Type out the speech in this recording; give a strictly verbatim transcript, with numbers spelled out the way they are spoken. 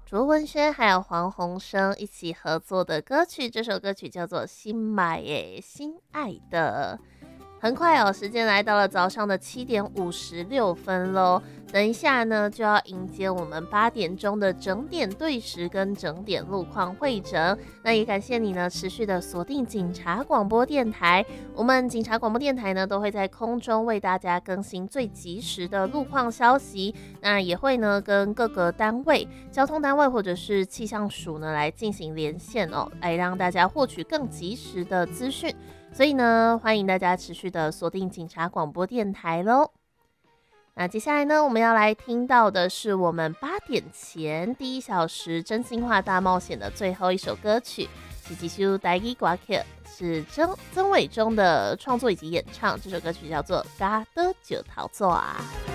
卓文萱还有黄鸿升一起合作的歌曲，这首歌曲叫做《心买耶心爱的》。很快哦，时间来到了早上的七点五十六分喽。等一下呢，就要迎接我们八点钟的整点对时跟整点路况会诊。那也感谢你呢，持续的锁定警察广播电台。我们警察广播电台呢，都会在空中为大家更新最及时的路况消息。那也会呢，跟各个单位、交通单位或者是气象署呢，来进行连线哦，来让大家获取更及时的资讯。所以呢，欢迎大家持续的锁定警察广播电台咯。那接下来呢，我们要来听到的是我们八点前第一小时真心话大冒险的最后一首歌曲，是这首台语歌曲，是曾曾伟忠的创作以及演唱。这首歌曲叫做《嘎的九桃座啊》。